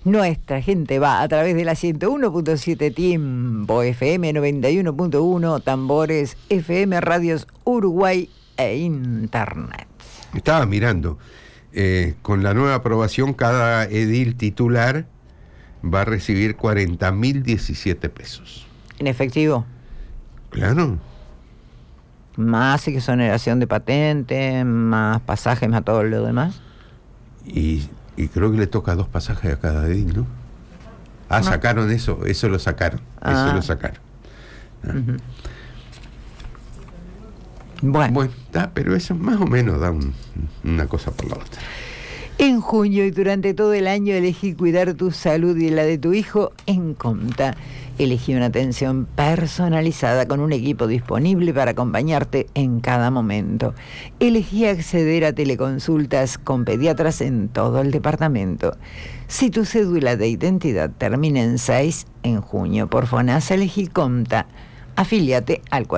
Nuestra gente va a través de la 101.7 Tiempo FM, 91.1 Tambores FM, Radios Uruguay e Internet. Estaba mirando, con la nueva aprobación cada edil titular va a recibir 40.017 pesos. ¿En efectivo? Claro. Más exoneración de patente, más pasajes, más todo lo demás. Y creo que le toca 2 pasajes a cada edil, ¿no? Ah, no. Sacaron eso lo sacaron. Eso lo sacaron. Uh-huh. Bueno, está, pero eso más o menos da una cosa por la otra. En junio y durante todo el año elegí cuidar tu salud y la de tu hijo en Comta. Elegí una atención personalizada con un equipo disponible para acompañarte en cada momento. Elegí acceder a teleconsultas con pediatras en todo el departamento. Si tu cédula de identidad termina en 6, en junio por FONASA elegí Comta. Afíliate al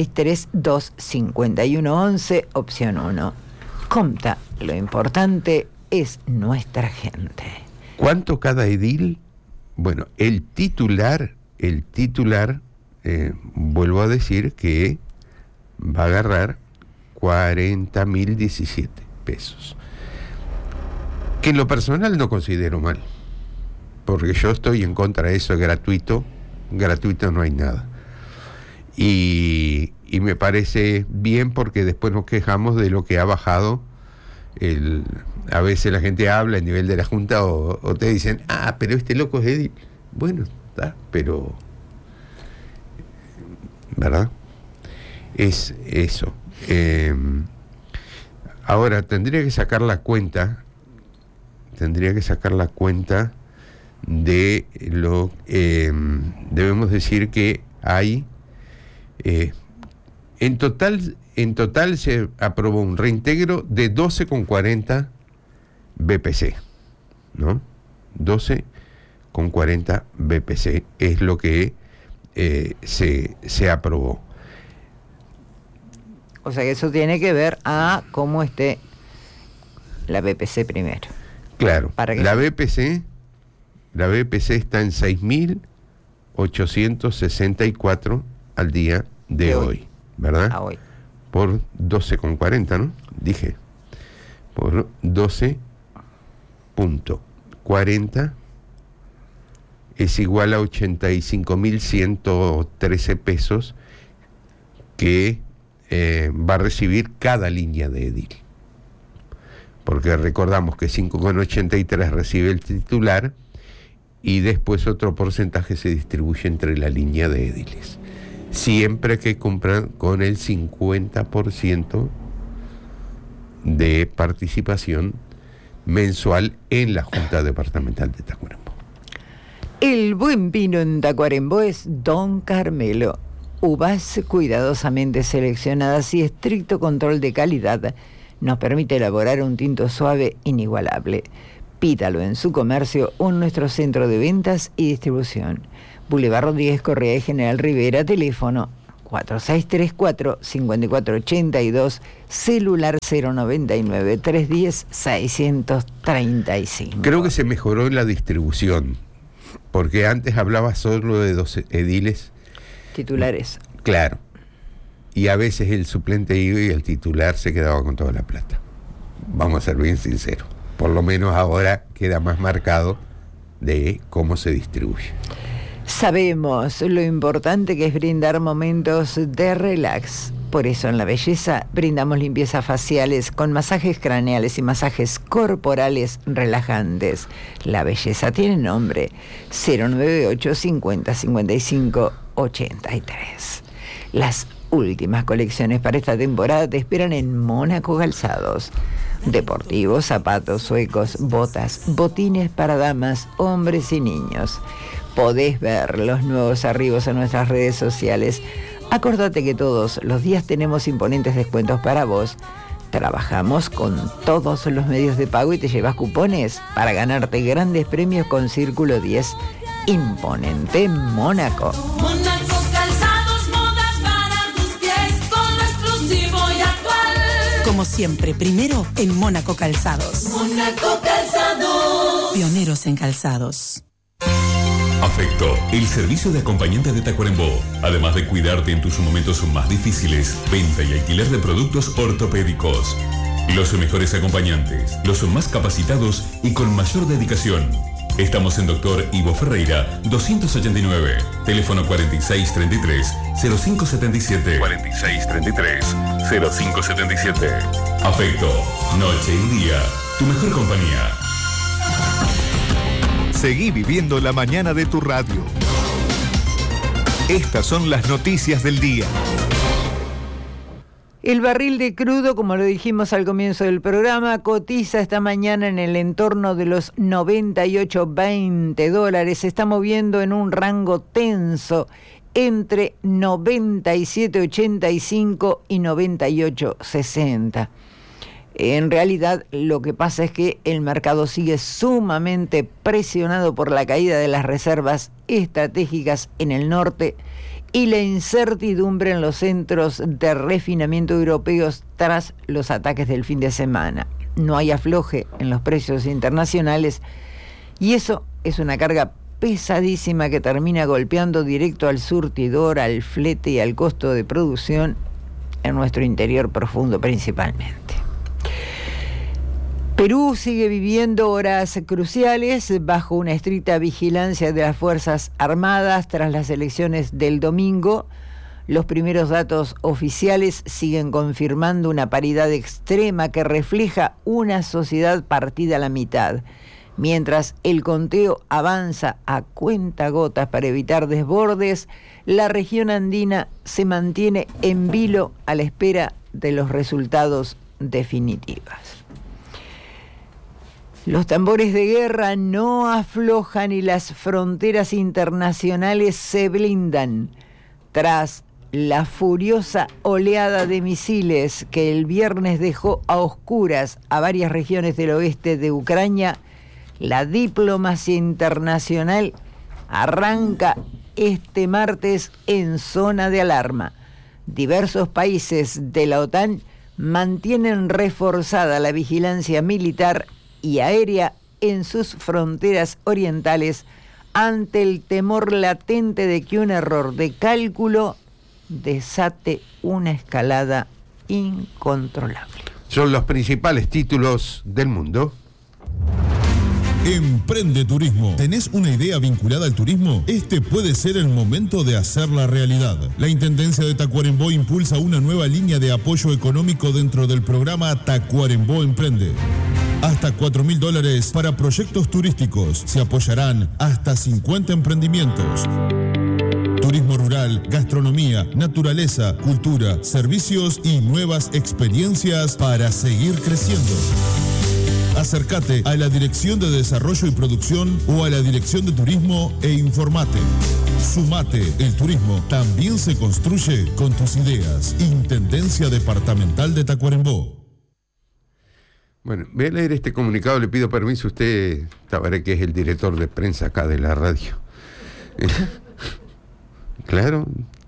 463-251-11, opción 1. Comta, lo importante es nuestra gente. ¿Cuánto cada edil? Bueno, el titular, vuelvo a decir que va a agarrar 40.017 pesos. Que en lo personal no considero mal, porque yo estoy en contra de eso, es gratuito no hay nada. Y me parece bien porque después nos quejamos de lo que ha bajado a veces la gente habla a nivel de la Junta o te dicen, pero este loco es edil. Bueno, está, pero ¿verdad? Es eso. Ahora tendría que sacar la cuenta de lo debemos decir que hay en total se aprobó un reintegro de 12,40 BPC, ¿no? 12,40 BPC es lo que se aprobó. O sea que eso tiene que ver a cómo esté la BPC primero. Claro, la BPC está en 6.864 al día de hoy, ¿verdad? A hoy. Por 12,40, ¿no? Dije. Por 12.40 es igual a 85.113 pesos que va a recibir cada línea de edil. Porque recordamos que 5,83 recibe el titular y después otro porcentaje se distribuye entre la línea de ediles. Siempre que cumplan con el 50% de participación mensual en la Junta Departamental de Tacuarembó. El buen vino en Tacuarembó es Don Carmelo. Uvas cuidadosamente seleccionadas y estricto control de calidad nos permite elaborar un tinto suave inigualable. Pídalo en su comercio o en nuestro centro de ventas y distribución. Boulevard Rodríguez Correa y General Rivera, teléfono 4634-5482, celular 099-310-635. Creo que se mejoró en la distribución, porque antes hablaba solo de 2 ediles titulares. Claro. Y a veces el suplente iba y el titular se quedaba con toda la plata. Vamos a ser bien sinceros. Por lo menos ahora queda más marcado de cómo se distribuye. Sabemos lo importante que es brindar momentos de relax. Por eso en La Belleza brindamos limpiezas faciales con masajes craneales y masajes corporales relajantes. La Belleza tiene nombre: 098 50 55 83. Las últimas colecciones para esta temporada te esperan en Mónaco Calzados. Deportivos, zapatos, suecos, botas, botines para damas, hombres y niños. Podés ver los nuevos arribos en nuestras redes sociales. Acordate que todos los días tenemos imponentes descuentos para vos. Trabajamos con todos los medios de pago y te llevas cupones para ganarte grandes premios con Círculo 10. Imponente Mónaco. Mónaco Calzados, modas para tus pies, con lo exclusivo y actual. Como siempre, primero en Mónaco Calzados. Mónaco Calzados. Pioneros en calzados. Afecto, el servicio de acompañante de Tacuarembó. Además de cuidarte en tus momentos más difíciles, venta y alquiler de productos ortopédicos. Los mejores acompañantes, los más capacitados y con mayor dedicación. Estamos en Dr. Ivo Ferreira, 289, teléfono 4633-0577. 4633-0577. Afecto, noche y día, tu mejor compañía. Seguí viviendo la mañana de tu radio. Estas son las noticias del día. El barril de crudo, como lo dijimos al comienzo del programa, cotiza esta mañana en el entorno de los $98.20. Se está moviendo en un rango tenso entre 97.85 y 98.60. En realidad, lo que pasa es que el mercado sigue sumamente presionado por la caída de las reservas estratégicas en el norte y la incertidumbre en los centros de refinamiento europeos tras los ataques del fin de semana. No hay afloje en los precios internacionales y eso es una carga pesadísima que termina golpeando directo al surtidor, al flete y al costo de producción en nuestro interior profundo principalmente. Perú sigue viviendo horas cruciales bajo una estricta vigilancia de las Fuerzas Armadas tras las elecciones del domingo. Los primeros datos oficiales siguen confirmando una paridad extrema que refleja una sociedad partida a la mitad. Mientras el conteo avanza a cuentagotas para evitar desbordes, la región andina se mantiene en vilo a la espera de los resultados definitivos. Los tambores de guerra no aflojan y las fronteras internacionales se blindan tras la furiosa oleada de misiles que el viernes dejó a oscuras a varias regiones del oeste de Ucrania. La diplomacia internacional arranca este martes en zona de alarma. Diversos países de la OTAN mantienen reforzada la vigilancia militar y aérea en sus fronteras orientales ante el temor latente de que un error de cálculo desate una escalada incontrolable. Son los principales títulos del mundo. Emprende Turismo. ¿Tenés una idea vinculada al turismo? Este puede ser el momento de hacerla realidad. La Intendencia de Tacuarembó impulsa una nueva línea de apoyo económico dentro del programa Tacuarembó Emprende. Hasta $4.000 para proyectos turísticos. Se apoyarán hasta 50 emprendimientos. Turismo rural, gastronomía, naturaleza, cultura, servicios y nuevas experiencias para seguir creciendo. Acércate a la Dirección de Desarrollo y Producción o a la Dirección de Turismo e informate. Sumate, el turismo también se construye con tus ideas. Intendencia Departamental de Tacuarembó. Bueno, voy a leer este comunicado, le pido permiso a usted, Tabaré, que es el director de prensa acá de la radio. Claro.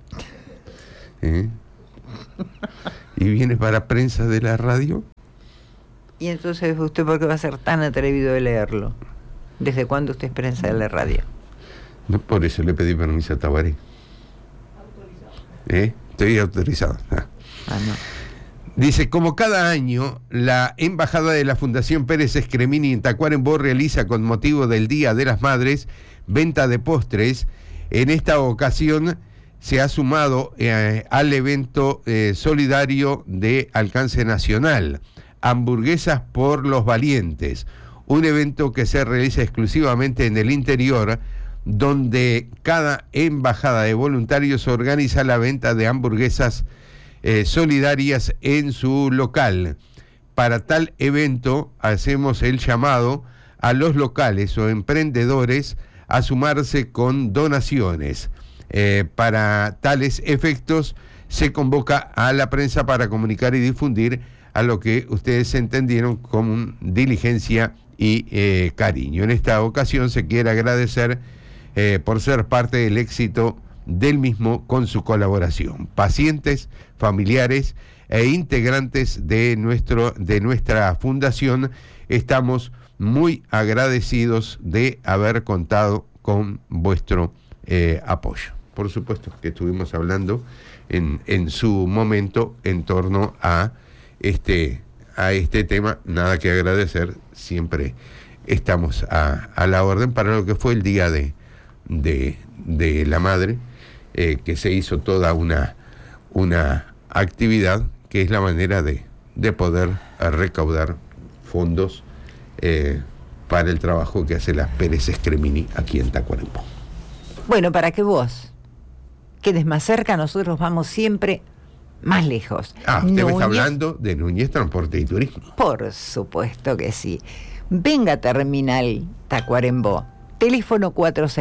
¿Y viene para prensa de la radio? ¿Y entonces usted por qué va a ser tan atrevido de leerlo? ¿Desde cuándo usted es prensa de la radio? No, por eso le pedí permiso a Tabaré. Estoy autorizado. No. Dice, como cada año, la Embajada de la Fundación Pérez Escremini en Tacuarembó realiza con motivo del Día de las Madres venta de postres. En esta ocasión se ha sumado al evento solidario de alcance nacional, Hamburguesas por los Valientes, un evento que se realiza exclusivamente en el interior, donde cada embajada de voluntarios organiza la venta de hamburguesas solidarias en su local. Para tal evento hacemos el llamado a los locales o emprendedores a sumarse con donaciones. Para tales efectos se convoca a la prensa para comunicar y difundir a lo que ustedes entendieron como diligencia y cariño. En esta ocasión se quiere agradecer por ser parte del éxito del mismo con su colaboración. Pacientes, familiares e integrantes de nuestra fundación estamos muy agradecidos de haber contado con vuestro apoyo. Por supuesto que estuvimos hablando en su momento en torno a este tema. Nada que agradecer, siempre estamos a la orden para lo que fue el Día de la Madre, que se hizo toda una actividad que es la manera de poder recaudar fondos para el trabajo que hace la Pérez Scremini aquí en Tacuarembó. Bueno, para que vos quedes más cerca, nosotros vamos siempre más lejos. Usted me está hablando de Núñez Transporte y Turismo. Por supuesto que sí. Venga a Terminal Tacuarembó. Teléfono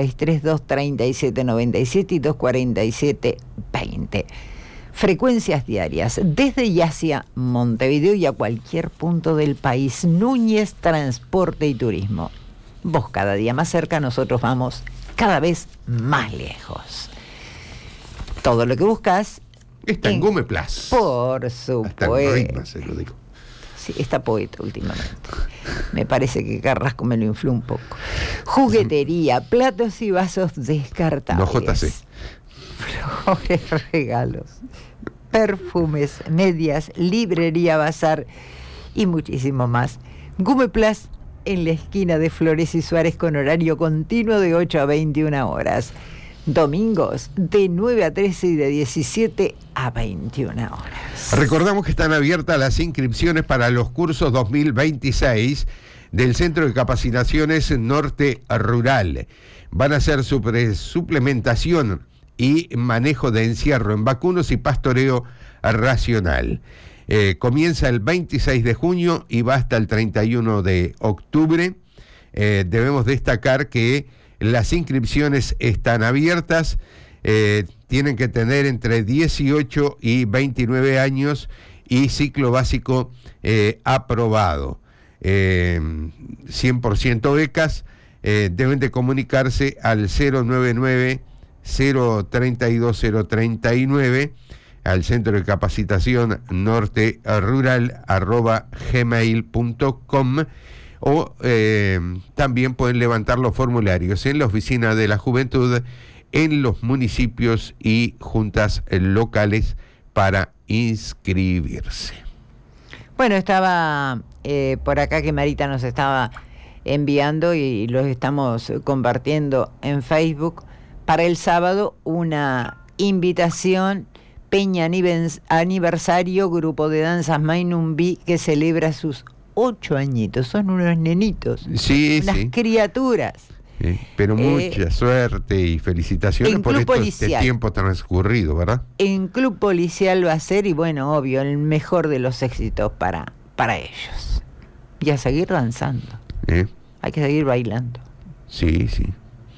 4632-3797 y 247-20. Frecuencias diarias desde y hacia Montevideo y a cualquier punto del país. Núñez Transporte y Turismo. Vos cada día más cerca, nosotros vamos cada vez más lejos. Todo lo que buscas está en Gume Plus. Por supuesto. Hasta en Ritma, se lo digo. Sí, está poeta últimamente. Me parece que Carrasco me lo infló un poco. Juguetería, platos y vasos descartables. No, JC. Flores, regalos, perfumes, medias, librería, bazar y muchísimo más. Gume Plus en la esquina de Flores y Suárez con horario continuo de 8 a 21 horas. Domingos de 9 a 13 y de 17 a 21 horas. Recordamos que están abiertas las inscripciones para los cursos 2026 del Centro de Capacitaciones Norte Rural. Van a ser suplementación y manejo de encierro en vacunos y pastoreo racional. Comienza el 26 de junio y va hasta el 31 de octubre. Debemos destacar que las inscripciones están abiertas, tienen que tener entre 18 y 29 años y ciclo básico aprobado. 100% becas, deben de comunicarse al 099-032-039 al Centro de Capacitación Norte Rural @gmail.com o también pueden levantar los formularios en la Oficina de la Juventud en los municipios y juntas locales para inscribirse. Bueno, estaba por acá que Marita nos estaba enviando y los estamos compartiendo en Facebook para el sábado una invitación, Peña Aniversario, Grupo de Danzas Mainumbi, que celebra sus 8 añitos. Son unos nenitos, sí, unas criaturas. Pero mucha suerte y felicitaciones por este tiempo transcurrido, ¿verdad? En Club Policial va a ser, y bueno, obvio, el mejor de los éxitos para ellos. Y a seguir danzando. Hay que seguir bailando. Sí, sí.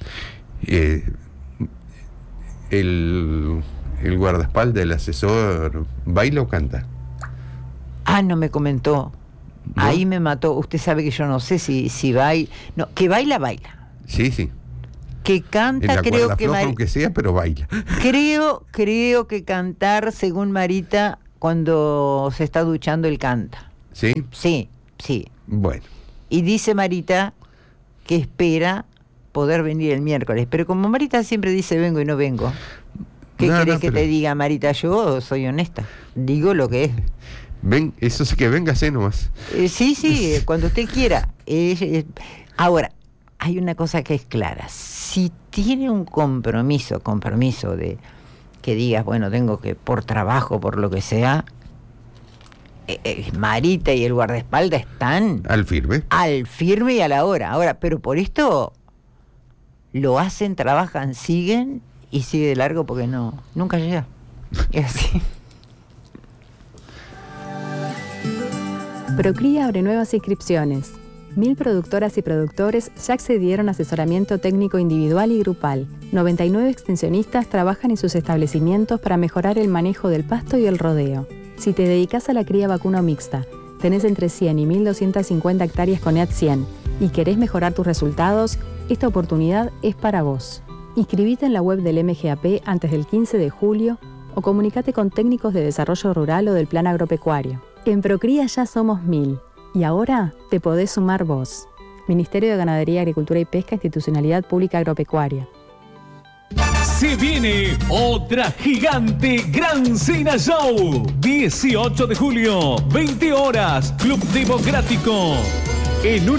El guardaespaldas, el asesor, ¿baila o canta? No me comentó. ¿No? Ahí me mató. Usted sabe que yo no sé si baila. No, que baila. Sí, sí. Que canta, en la creo que floja, aunque sea, pero baila. Creo que cantar, según Marita, cuando se está duchando, él canta. ¿Sí? Sí. Bueno. Y dice Marita que espera poder venir el miércoles. Pero como Marita siempre dice vengo y no vengo, ¿qué querés que te diga, Marita? Yo soy honesta. Digo lo que es. Ven, eso sí que véngase nomás. Sí, cuando usted quiera. Ahora, hay una cosa que es clara. Si tiene un compromiso de que digas, bueno, tengo que, por trabajo, por lo que sea, Marita y el guardaespaldas están al firme y a la hora. Ahora, pero por esto lo hacen, trabajan, siguen y sigue de largo porque nunca llega. Es así. Procría abre nuevas inscripciones. 1000 productoras y productores ya accedieron a asesoramiento técnico individual y grupal. 99 extensionistas trabajan en sus establecimientos para mejorar el manejo del pasto y el rodeo. Si te dedicas a la cría vacuna mixta, tenés entre 100 y 1250 hectáreas con EAT 100 y querés mejorar tus resultados, esta oportunidad es para vos. Inscribite en la web del MGAP antes del 15 de julio o comunicate con técnicos de desarrollo rural o del plan agropecuario. En Procría ya somos 1000 y ahora te podés sumar vos. Ministerio de Ganadería, Agricultura y Pesca, Institucionalidad Pública Agropecuaria. Se viene otra gigante Gran Cena Show. 18 de julio, 20 horas, Club Democrático. En un